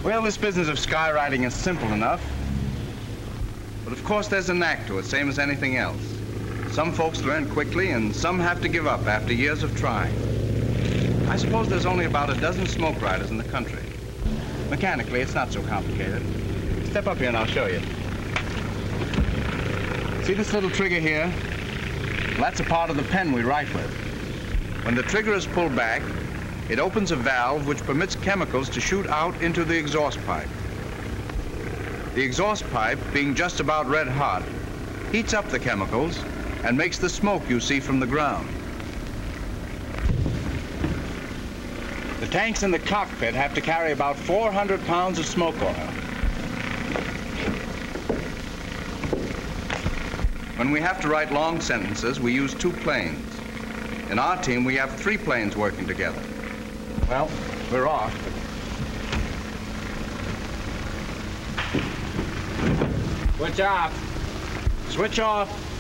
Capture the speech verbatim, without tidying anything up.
Well, this business of skywriting is simple enough. But of course there's a knack to it, same as anything else. Some folks learn quickly and some have to give up after years of trying. I suppose there's only about a dozen smoke riders in the country. Mechanically, it's not so complicated. Step up here and I'll show you. See this little trigger here? Well, that's a part of the pen we write with. When the trigger is pulled back, it opens a valve which permits chemicals to shoot out into the exhaust pipe. The exhaust pipe, being just about red hot, heats up the chemicals and makes the smoke you see from the ground. The tanks in the cockpit have to carry about four hundred pounds of smoke oil. When we have to write long sentences, we use two planes. In our team, we have three planes working together. Well, we're off. Switch off. Switch off.